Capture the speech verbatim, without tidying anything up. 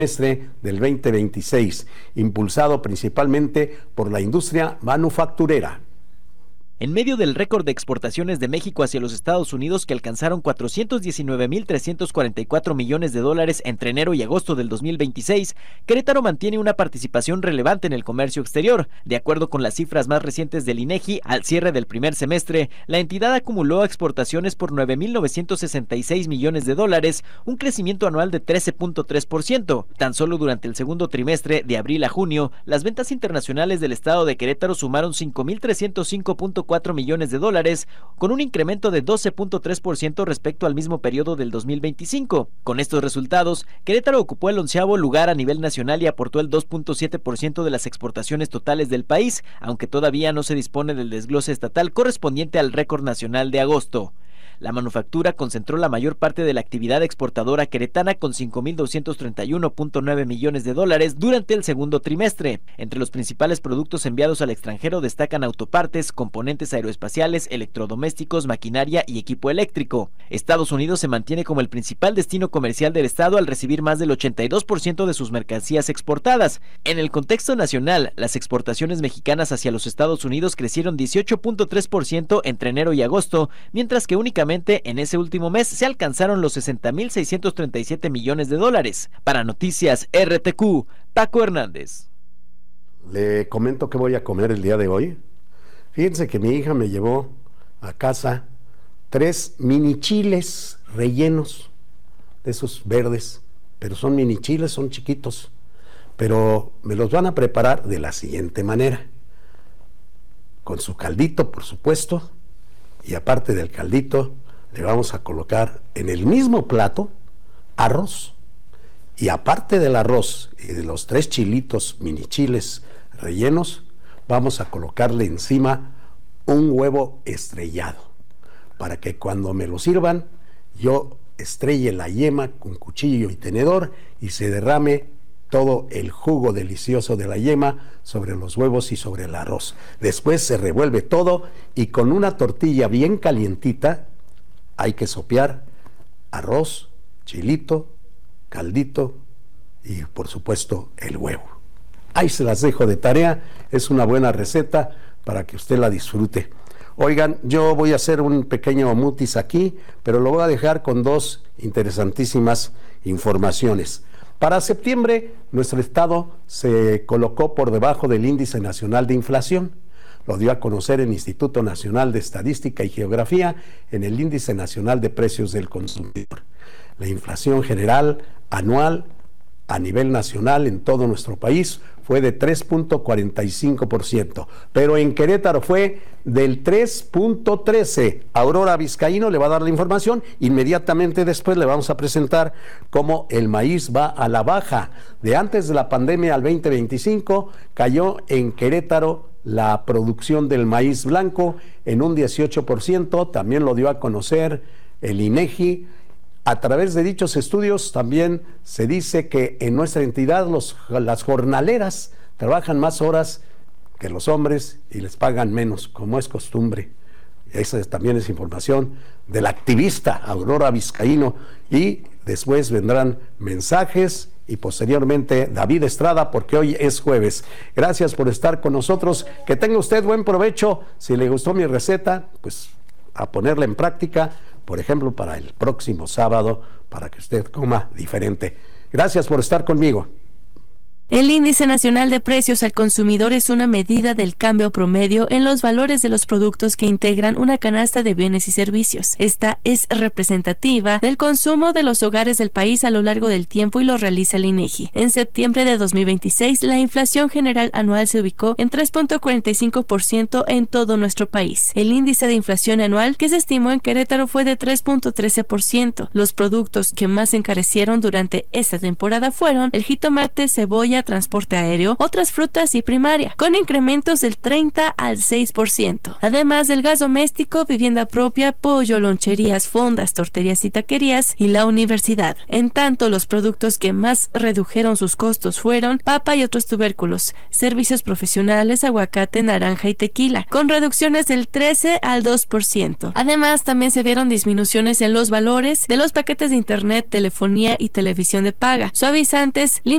trimestre del veinte veintiséis, impulsado principalmente por la industria manufacturera. En medio del récord de exportaciones de México hacia los Estados Unidos, que alcanzaron cuatrocientos diecinueve mil trescientos cuarenta y cuatro millones de dólares entre enero y agosto del dos mil veintiséis, Querétaro mantiene una participación relevante en el comercio exterior. De acuerdo con las cifras más recientes del INEGI, al cierre del primer semestre, la entidad acumuló exportaciones por nueve mil novecientos sesenta y seis millones de dólares, un crecimiento anual de trece punto tres por ciento. Tan solo durante el segundo trimestre, de abril a junio, las ventas internacionales del estado de Querétaro sumaron cinco mil trescientos cinco punto cuatro millones de dólares, con un incremento de doce punto tres por ciento respecto al mismo periodo del dos mil veinticinco. Con estos resultados, Querétaro ocupó el onceavo lugar a nivel nacional y aportó el dos punto siete por ciento de las exportaciones totales del país, aunque todavía no se dispone del desglose estatal correspondiente al récord nacional de agosto. La manufactura concentró la mayor parte de la actividad exportadora queretana con cinco mil doscientos treinta y uno punto nueve millones de dólares durante el segundo trimestre. Entre los principales productos enviados al extranjero destacan autopartes, componentes aeroespaciales, electrodomésticos, maquinaria y equipo eléctrico. Estados Unidos se mantiene como el principal destino comercial del estado al recibir más del ochenta y dos por ciento de sus mercancías exportadas. En el contexto nacional, las exportaciones mexicanas hacia los Estados Unidos crecieron dieciocho punto tres por ciento entre enero y agosto, mientras que únicamente en ese último mes se alcanzaron los sesenta mil seiscientos treinta y siete millones de dólares. Para Noticias R T Q, Paco Hernández. Le comento que voy a comer el día de hoy. Fíjense que mi hija me llevó a casa tres mini chiles rellenos, de esos verdes, pero son mini chiles, son chiquitos, pero me los van a preparar de la siguiente manera: con su caldito, por supuesto, y aparte del caldito le vamos a colocar en el mismo plato arroz, y aparte del arroz y de los tres chilitos mini chiles rellenos, vamos a colocarle encima un huevo estrellado, para que cuando me lo sirvan yo estrelle la yema con cuchillo y tenedor y se derrame todo el jugo delicioso de la yema sobre los huevos y sobre el arroz. Después se revuelve todo y con una tortilla bien calientita hay que sopear arroz, chilito, caldito y por supuesto el huevo. Ahí se las dejo de tarea, es una buena receta para que usted la disfrute. Oigan, yo voy a hacer un pequeño mutis aquí, pero lo voy a dejar con dos interesantísimas informaciones. Para septiembre, nuestro estado se colocó por debajo del índice nacional de inflación. Lo dio a conocer el Instituto Nacional de Estadística y Geografía en el Índice Nacional de Precios del Consumidor. La inflación general anual a nivel nacional en todo nuestro país fue de tres punto cuarenta y cinco por ciento, pero en Querétaro fue del tres punto trece. Aurora Vizcaíno le va a dar la información. Inmediatamente después le vamos a presentar cómo el maíz va a la baja. De antes de la pandemia al veinte veinticinco cayó en Querétaro la producción del maíz blanco en un dieciocho por ciento, también lo dio a conocer el INEGI. A través de dichos estudios también se dice que en nuestra entidad los, las jornaleras trabajan más horas que los hombres y les pagan menos, como es costumbre. Esa es, también es información del activista Aurora Vizcaíno, y después vendrán mensajes y posteriormente David Estrada, porque hoy es jueves. Gracias por estar con nosotros, que tenga usted buen provecho. Si le gustó mi receta, pues a ponerla en práctica, por ejemplo, para el próximo sábado, para que usted coma diferente. Gracias por estar conmigo. El Índice Nacional de Precios al Consumidor es una medida del cambio promedio en los valores de los productos que integran una canasta de bienes y servicios. Esta es representativa del consumo de los hogares del país a lo largo del tiempo y lo realiza el INEGI. En septiembre de dos mil veintiséis, la inflación general anual se ubicó en tres punto cuarenta y cinco por ciento en todo nuestro país. El índice de inflación anual que se estimó en Querétaro fue de tres punto trece por ciento. Los productos que más se encarecieron durante esta temporada fueron el jitomate, cebolla, telefonía, transporte aéreo, otras frutas y primaria, con incrementos del treinta al seis por ciento. Además del gas doméstico, vivienda propia, pollo, loncherías, fondas, torterías y taquerías y la universidad. En tanto, los productos que más redujeron sus costos fueron papa y otros tubérculos, servicios profesionales, aguacate, naranja y tequila, con reducciones del trece al dos por ciento. Además, también se vieron disminuciones en los valores de los paquetes de internet, telefonía y televisión de paga, suavizantes,